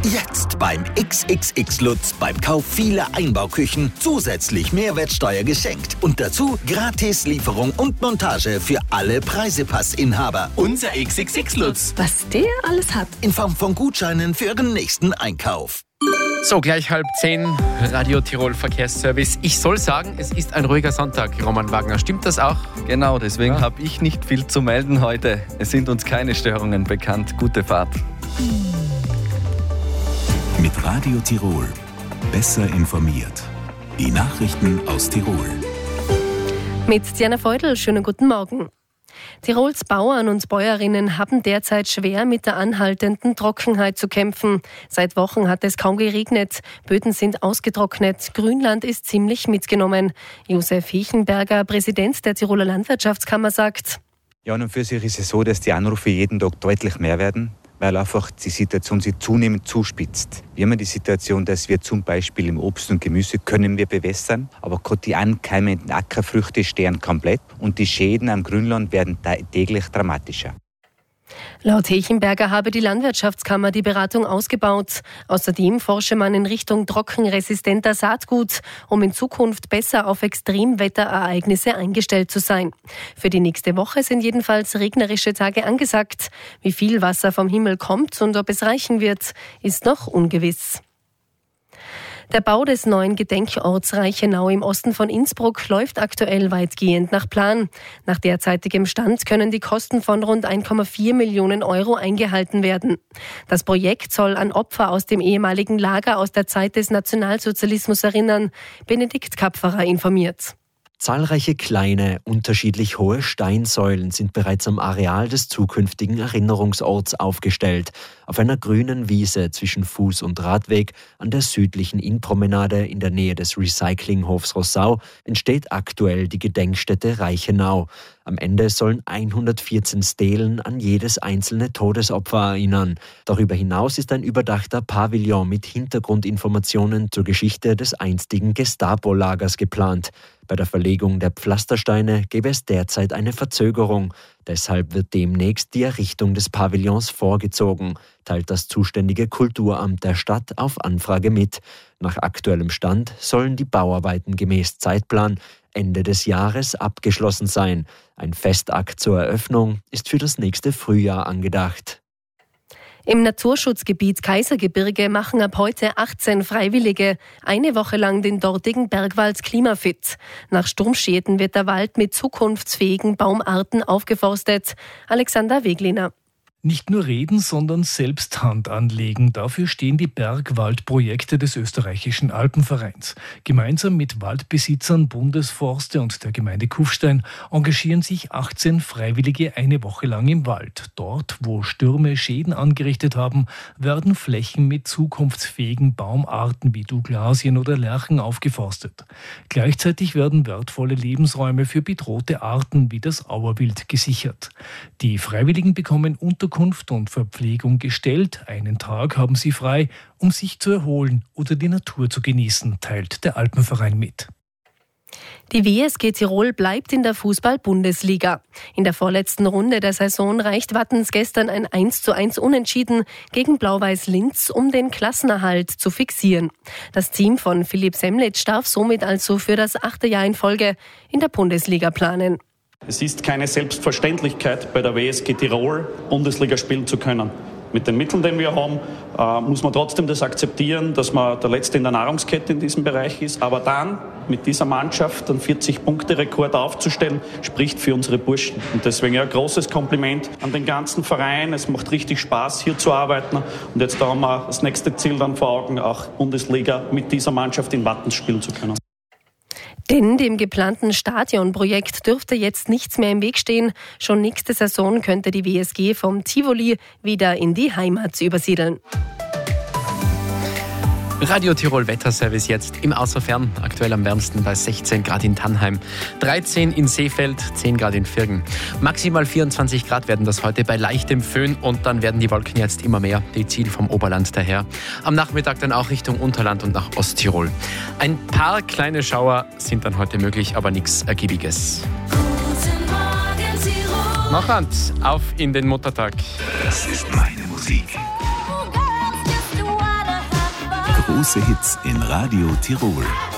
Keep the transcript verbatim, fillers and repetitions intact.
Jetzt beim X X X Lutz beim Kauf vieler Einbauküchen zusätzlich Mehrwertsteuer geschenkt. Und dazu Gratis-Lieferung und Montage für alle Preisepassinhaber. Unser X X X Lutz. Was der alles hat. In Form von Gutscheinen für Ihren nächsten Einkauf. So, gleich halb zehn, Radio Tirol Verkehrsservice. Ich soll sagen, es ist ein ruhiger Sonntag, Roman Wagner. Stimmt das auch? Genau, deswegen Ja. habe ich nicht viel zu melden heute. Es sind uns keine Störungen bekannt. Gute Fahrt. Mit Radio Tirol. Besser informiert. Die Nachrichten aus Tirol. Mit Diana Feudel, schönen guten Morgen. Tirols Bauern und Bäuerinnen haben derzeit schwer mit der anhaltenden Trockenheit zu kämpfen. Seit Wochen hat es kaum geregnet, Böden sind ausgetrocknet, Grünland ist ziemlich mitgenommen. Josef Hechenberger, Präsident der Tiroler Landwirtschaftskammer, sagt: Ja, und für sich ist es so, dass die Anrufe jeden Tag deutlich mehr werden, weil einfach die Situation sich zunehmend zuspitzt. Wir haben die Situation, dass wir zum Beispiel im Obst und Gemüse können wir bewässern, aber gerade die ankeimenden Ackerfrüchte sterben komplett und die Schäden am Grünland werden täglich dramatischer. Laut Hechenberger habe die Landwirtschaftskammer die Beratung ausgebaut. Außerdem forsche man in Richtung trockenresistenter Saatgut, um in Zukunft besser auf Extremwetterereignisse eingestellt zu sein. Für die nächste Woche sind jedenfalls regnerische Tage angesagt. Wie viel Wasser vom Himmel kommt und ob es reichen wird, ist noch ungewiss. Der Bau des neuen Gedenkorts Reichenau im Osten von Innsbruck läuft aktuell weitgehend nach Plan. Nach derzeitigem Stand können die Kosten von rund eins Komma vier Millionen Euro eingehalten werden. Das Projekt soll an Opfer aus dem ehemaligen Lager aus der Zeit des Nationalsozialismus erinnern. Benedikt Kapferer informiert. Zahlreiche kleine, unterschiedlich hohe Steinsäulen sind bereits am Areal des zukünftigen Erinnerungsorts aufgestellt. Auf einer grünen Wiese zwischen Fuß- und Radweg an der südlichen Innpromenade in der Nähe des Recyclinghofs Rossau entsteht aktuell die Gedenkstätte Reichenau. Am Ende sollen hundertvierzehn Stelen an jedes einzelne Todesopfer erinnern. Darüber hinaus ist ein überdachter Pavillon mit Hintergrundinformationen zur Geschichte des einstigen Gestapo-Lagers geplant. Bei der Verlegung der Pflastersteine gäbe es derzeit eine Verzögerung. Deshalb wird demnächst die Errichtung des Pavillons vorgezogen, teilt das zuständige Kulturamt der Stadt auf Anfrage mit. Nach aktuellem Stand sollen die Bauarbeiten gemäß Zeitplan Ende des Jahres abgeschlossen sein. Ein Festakt zur Eröffnung ist für das nächste Frühjahr angedacht. Im Naturschutzgebiet Kaisergebirge machen ab heute achtzehn Freiwillige eine Woche lang den dortigen Bergwald klimafit. Nach Sturmschäden wird der Wald mit zukunftsfähigen Baumarten aufgeforstet. Alexander Wegliner. Nicht nur reden, sondern selbst Hand anlegen. Dafür stehen die Bergwaldprojekte des österreichischen Alpenvereins. Gemeinsam mit Waldbesitzern, Bundesforste und der Gemeinde Kufstein engagieren sich achtzehn Freiwillige eine Woche lang im Wald. Dort, wo Stürme Schäden angerichtet haben, werden Flächen mit zukunftsfähigen Baumarten wie Douglasien oder Lärchen aufgeforstet. Gleichzeitig werden wertvolle Lebensräume für bedrohte Arten wie das Auerwild gesichert. Die Freiwilligen bekommen Unterkunft und Verpflegung gestellt. Einen Tag haben sie frei, um sich zu erholen oder die Natur zu genießen, teilt der Alpenverein mit. Die W S G Tirol bleibt in der Fußball-Bundesliga. In der vorletzten Runde der Saison reicht Wattens gestern ein eins zu eins Unentschieden gegen Blau-Weiß Linz, um den Klassenerhalt zu fixieren. Das Team von Philipp Semlitsch darf somit also für das achte Jahr in Folge in der Bundesliga planen. Es ist keine Selbstverständlichkeit, bei der W S G Tirol Bundesliga spielen zu können. Mit den Mitteln, die wir haben, äh, muss man trotzdem das akzeptieren, dass man der Letzte in der Nahrungskette in diesem Bereich ist. Aber dann mit dieser Mannschaft einen vierzig-Punkte-Rekord aufzustellen, spricht für unsere Burschen. Und deswegen ein großes Kompliment an den ganzen Verein. Es macht richtig Spaß, hier zu arbeiten. Und jetzt da haben wir das nächste Ziel dann vor Augen, auch Bundesliga mit dieser Mannschaft in Wattens spielen zu können. Denn dem geplanten Stadionprojekt dürfte jetzt nichts mehr im Weg stehen. Schon nächste Saison könnte die W S G vom Tivoli wieder in die Heimat übersiedeln. Radio Tirol Wetterservice jetzt im Außerfern. Aktuell am wärmsten bei sechzehn Grad in Tannheim, dreizehn in Seefeld, zehn Grad in Virgen. Maximal vierundzwanzig Grad werden das heute bei leichtem Föhn und dann werden die Wolken jetzt immer mehr. Die ziehen vom Oberland daher. Am Nachmittag dann auch Richtung Unterland und nach Osttirol. Ein paar kleine Schauer sind dann heute möglich, aber nichts Ergiebiges. Guten Morgen, Tirol. Noch Hand auf in den Muttertag. Das ist meine Musik. Oh, girls, just what Große Hits in Radio Tirol.